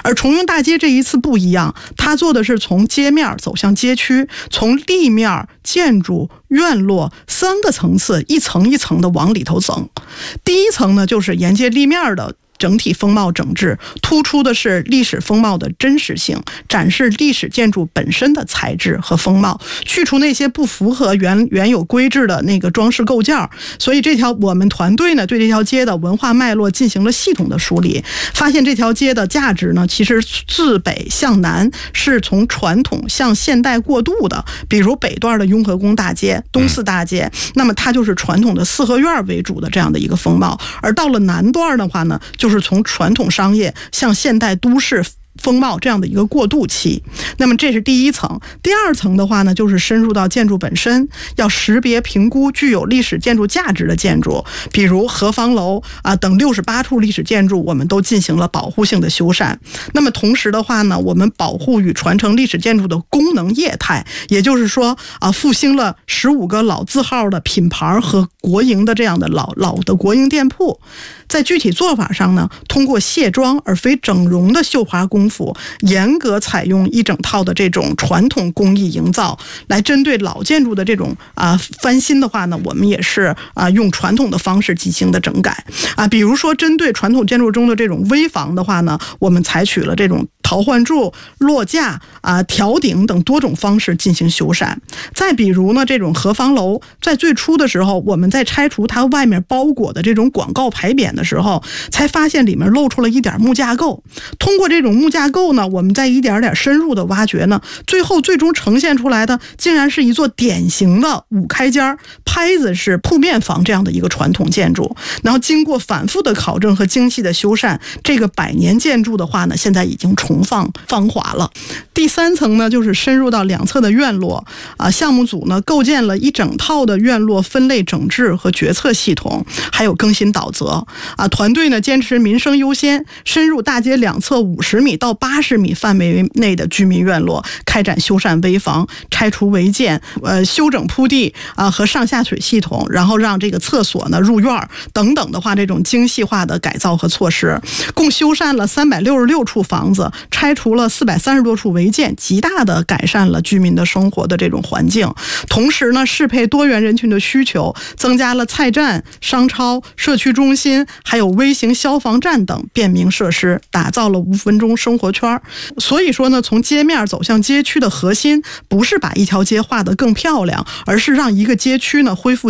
而重阳大街这一次不一样，它做的是从街面走向街区，从立面、建筑、院落3个层次一层一层的往里头走。第一层呢，就是沿街立面的整体风貌整治，突出的是历史风貌的真实性，展示历史建筑本身的材质和风貌，去除那些不符合原有规制的那个装饰构件。所以我们团队呢，对这条街的文化脉络进行了系统的梳理，发现这条街的价值呢，其实自北向南是从传统向现代过渡的。比如北段的雍和宫大街、东四大街，那么它就是传统的四合院为主的这样的一个风貌，而到了南段的话呢，就是从传统商业向现代都市风貌这样的一个过渡期。那么这是第一层。第二层的话呢，就是深入到建筑本身，要识别评估具有历史建筑价值的建筑，比如河坊楼等68处历史建筑，我们都进行了保护性的修缮。那么同时的话呢，我们保护与传承历史建筑的功能业态，也就是说复兴了15个老字号的品牌和国营的这样的老的国营店铺。在具体做法上呢，通过卸妆而非整容的绣花功夫，严格采用一整套的这种传统工艺营造，来针对老建筑的这种翻新的话呢，我们也是用传统的方式进行的整改比如说针对传统建筑中的这种危房的话呢，我们采取了这种陶换柱、落架挑顶等多种方式进行修缮。再比如呢，这种河坊楼在最初的时候，我们在拆除它外面包裹的这种广告牌匾的时候，才发现里面露出了一点木架构。通过这种木架构呢，我们再一点点深入的挖掘呢，最终呈现出来的竟然是一座典型的5开间拍子式铺面房这样的一个传统建筑。然后经过反复的考证和精细的修缮，这个100年建筑的话呢，现在已经重放芳华了。第3层呢，就是深入到两侧的院落项目组呢构建了一整套的院落分类整治和决策系统，还有更新导则团队呢坚持民生优先，深入大街两侧50米到80米范围内的居民院落，开展修缮危房、拆除违建、修整铺地和上下水系统，然后让这个厕所呢入院等等的话，这种精细化的改造和措施，共修缮了366处房子，拆除了430多处违建，极大的改善了居民的生活的这种环境。同时呢，适配多元人群的需求，增加了菜站、商超、社区中心，还有微型消防站等便民设施，打造了5分钟生活圈。所以说呢，从街面走向街区的核心，不是把一条街画得更漂亮，而是让一个街区呢恢复